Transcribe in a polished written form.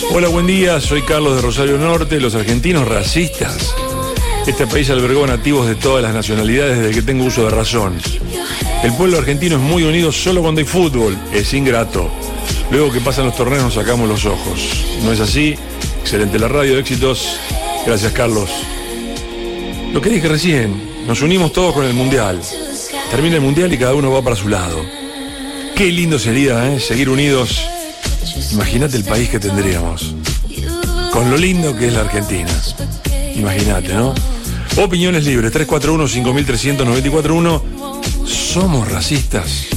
Hola, buen día, soy Carlos de Rosario Norte. Los argentinos racistas. Este país albergó nativos de todas las nacionalidades desde que tengo uso de razón. El pueblo argentino es muy unido solo cuando hay fútbol, es ingrato. Luego que pasan los torneos nos sacamos los ojos. ¿No es así? Excelente la radio, éxitos. Gracias, Carlos. Lo que dije recién, nos unimos todos con el Mundial. Termina el Mundial y cada uno va para su lado. Qué lindo sería, seguir unidos. Imagínate el país que tendríamos. Con lo lindo que es la Argentina. Imagínate, ¿no? Opiniones libres, 341-5394-1. ¿Somos racistas?